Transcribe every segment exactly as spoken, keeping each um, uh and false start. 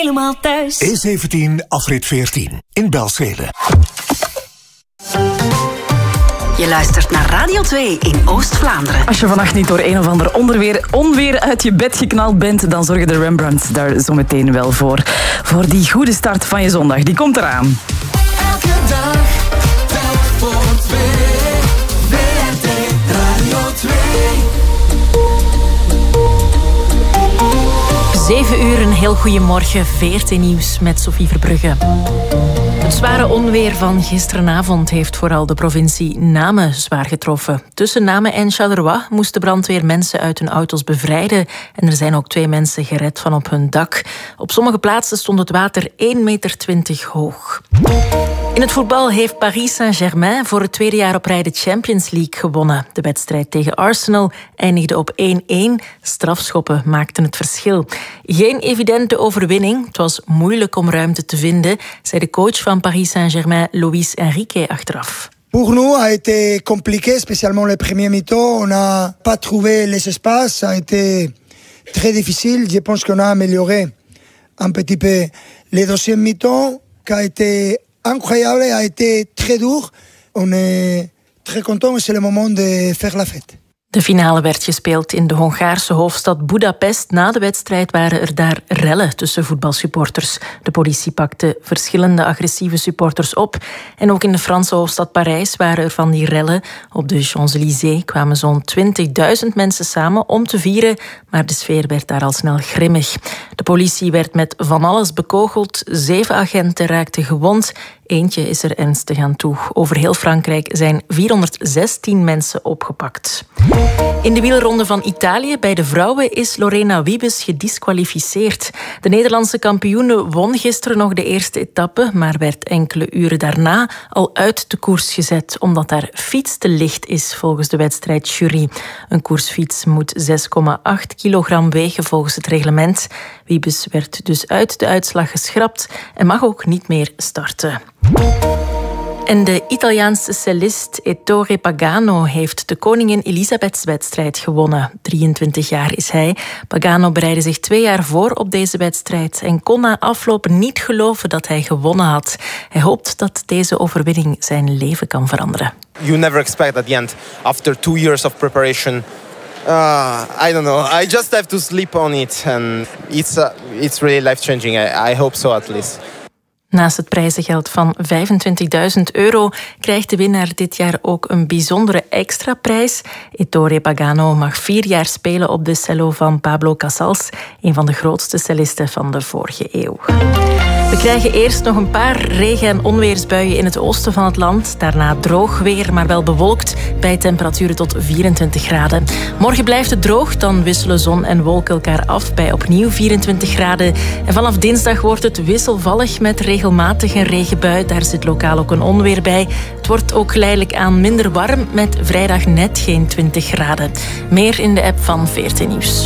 Helemaal thuis. E zeventien, afrit veertien. In Belzele. Je luistert naar Radio twee in Oost-Vlaanderen. Als je vannacht niet door een of ander onweer, onweer uit je bed geknald bent, dan zorgen de Rembrandts daar zometeen wel voor. Voor die goede start van je zondag. Die komt eraan. Elke dag, telk voor twee. V R T Radio twee. Zeven uur, een heel goeiemorgen. V R T Nieuws met Sophie Verbrugge. Het zware onweer van gisteravond heeft vooral de provincie Namen zwaar getroffen. Tussen Namen en Charleroi moest de brandweer mensen uit hun auto's bevrijden. En er zijn ook twee mensen gered van op hun dak. Op sommige plaatsen stond het water één meter twintig hoog. In het voetbal heeft Paris Saint-Germain voor het tweede jaar op rij de Champions League gewonnen. De wedstrijd tegen Arsenal eindigde op één-één. Strafschoppen maakten het verschil. Geen evidente overwinning. Het was moeilijk om ruimte te vinden, zei de coach van Paris Saint-Germain, Luis Enrique, achteraf. Pour nous, a été compliqué, spécialement le premier mi-temps. On n'a pas trouvé les espaces. Ça a été très difficile. Je pense qu'on a amélioré un petit peu. Le deuxième mi-temps, qui a été incroyable, a été très dur. On est très content et c'est le moment de faire la fête. De finale werd gespeeld in de Hongaarse hoofdstad Budapest. Na de wedstrijd waren er daar rellen tussen voetbalsupporters. De politie pakte verschillende agressieve supporters op. En ook in de Franse hoofdstad Parijs waren er van die rellen. Op de Champs-Élysées kwamen zo'n twintigduizend mensen samen om te vieren, maar de sfeer werd daar al snel grimmig. De politie werd met van alles bekogeld. Zeven agenten raakten gewond. Eentje is er ernstig aan toe. Over heel Frankrijk zijn vierhonderdzestien mensen opgepakt. In de wielronde van Italië bij de vrouwen is Lorena Wiebes gedisqualificeerd. De Nederlandse kampioene won gisteren nog de eerste etappe, maar werd enkele uren daarna al uit de koers gezet, omdat haar fiets te licht is volgens de wedstrijdjury. Een koersfiets moet zes komma acht kilogram wegen volgens het reglement. Wiebes werd dus uit de uitslag geschrapt en mag ook niet meer starten. En de Italiaanse cellist Ettore Pagano heeft de Koningin Elisabethswedstrijd gewonnen. drieëntwintig jaar is hij. Pagano bereidde zich twee jaar voor op deze wedstrijd en kon na afloop niet geloven dat hij gewonnen had. Hij hoopt dat deze overwinning zijn leven kan veranderen. You never expect at the end, after two years of preparation, uh, I don't know, I just have to sleep on it and it's uh, it's really life-changing. I, I hope so at least. Naast het prijzengeld van vijfentwintigduizend euro krijgt de winnaar dit jaar ook een bijzondere extra prijs. Ettore Pagano mag vier jaar spelen op de cello van Pablo Casals, een van de grootste cellisten van de vorige eeuw. We krijgen eerst nog een paar regen- en onweersbuien in het oosten van het land. Daarna droog weer, maar wel bewolkt, bij temperaturen tot vierentwintig graden. Morgen blijft het droog, dan wisselen zon en wolken elkaar af bij opnieuw vierentwintig graden. En vanaf dinsdag wordt het wisselvallig met regelmatig een regenbui. Daar zit lokaal ook een onweer bij. Het wordt ook geleidelijk aan minder warm, met vrijdag net geen twintig graden. Meer in de app van V R T Nieuws.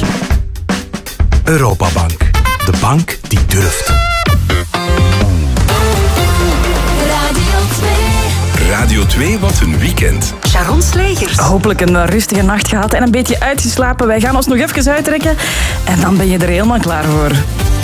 Europabank. De bank die durft. Radio twee, wat een weekend. Sharon Slegers. Hopelijk een rustige nacht gehad en een beetje uitgeslapen. Wij gaan ons nog even uittrekken en dan ben je er helemaal klaar voor.